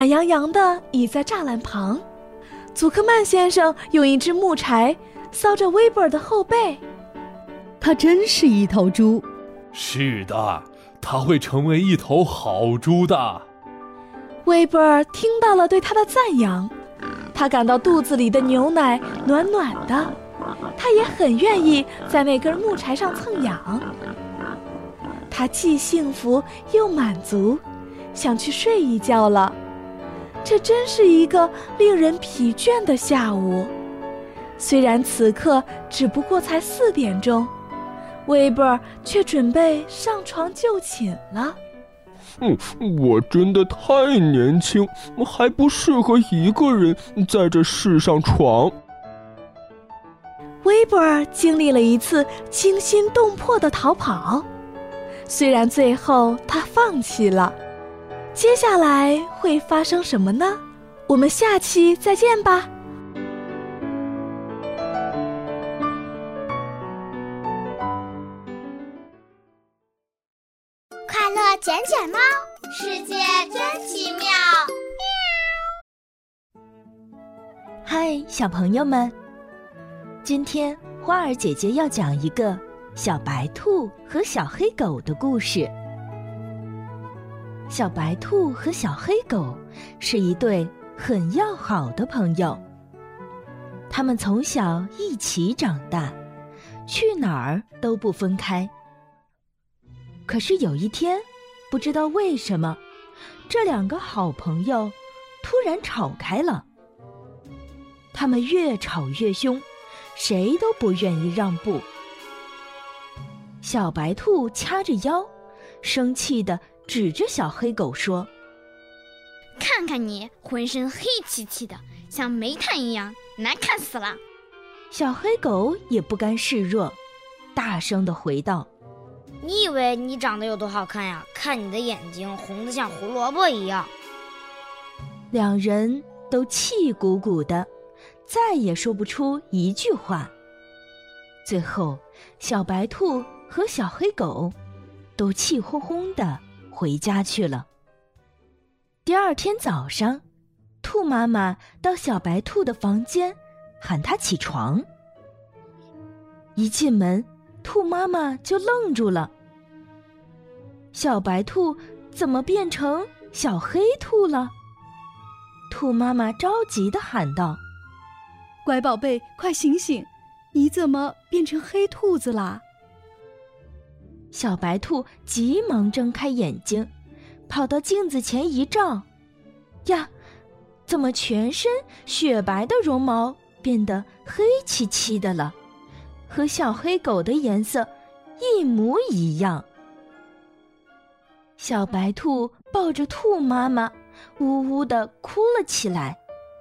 懒洋洋地倚在栅栏旁。祖克曼先生用一只木柴搔着威伯尔的后背。 他真是一头猪。 是的，他会成为一头好猪的。 威伯尔听到了对他的赞扬，他感到肚子里的牛奶暖暖的，他也很愿意在那根木柴上蹭痒。他既幸福又满足，想去睡一觉了。这真是一个令人疲倦的下午。虽然此刻只不过才4点钟，威伯尔却准备上床就寝了。 我真的太年轻，还不适合一个人在这世上闯。 威伯尔经历了一次惊心动魄的逃跑，虽然最后他放弃了。接下来会发生什么呢？我们下期再见吧。 快乐卷卷猫，世界真奇妙。 嗨，小朋友们，今天花儿姐姐要讲一个小白兔和小黑狗的故事。小白兔和小黑狗是一对很要好的朋友，他们从小一起长大，去哪儿都不分开。可是有一天，不知道为什么，这2个好朋友突然吵开了。他们越吵越凶，谁都不愿意让步。小白兔掐着腰，生气地指着小黑狗说： 看看你，浑身黑漆漆的，像煤炭一样，难看死了。 小黑狗也不甘示弱，大声地回道： 你以为你长得有多好看呀？看你的眼睛红得像胡萝卜一样。 2人都气鼓鼓的，再也说不出一句话。最后，小白兔和小黑狗都气哄哄地回家去了。第2天早上，兔妈妈到小白兔的房间喊它起床。一进门，兔妈妈就愣住了。小白兔怎么变成小黑兔了？兔妈妈着急地喊道： 乖宝贝，快醒醒，你怎么变成黑兔子啦？ 小白兔急忙睁开眼睛，跑到镜子前一照，呀，怎么全身雪白的绒毛变得黑漆漆的了，和小黑狗的颜色一模一样。小白兔抱着兔妈妈，呜呜地哭了起来。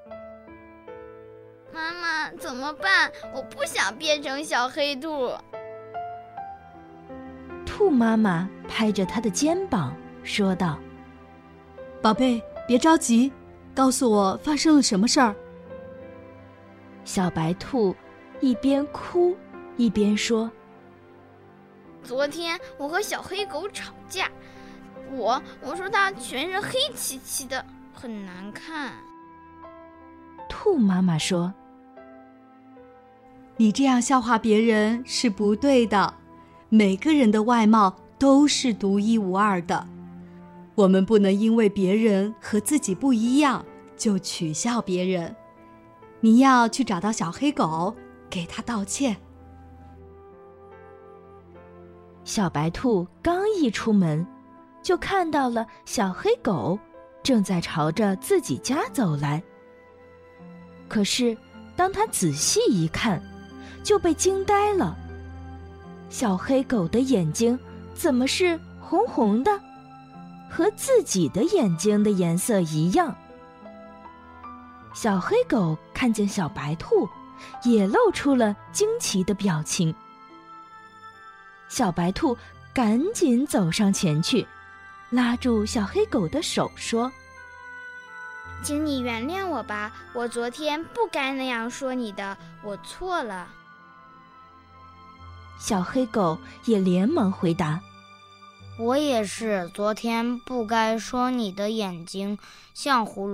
妈妈，怎么办？我不想变成小黑兔。 兔妈妈拍着她的肩膀说道： 宝贝，别着急，告诉我发生了什么事儿。 小白兔一边哭一边说： 昨天我和小黑狗吵架，我说它全身黑漆漆的，很难看。 兔妈妈说： 你这样笑话别人是不对的，每个人的外貌都是独一无二的，我们不能因为别人和自己不一样就取笑别人。你要去找到小黑狗，给他道歉。 小白兔刚一出门，就看到了小黑狗正在朝着自己家走来。可是当他仔细一看，就被惊呆了。小黑狗的眼睛怎么是红红的，和自己的眼睛的颜色一样。小黑狗看见小白兔，也露出了惊奇的表情。小白兔赶紧走上前去，拉住小黑狗的手说： 请你原谅我吧，我昨天不该那样说你的，我错了。 小黑狗也连忙回答： 我也是，昨天不该说你的眼睛像葫芦。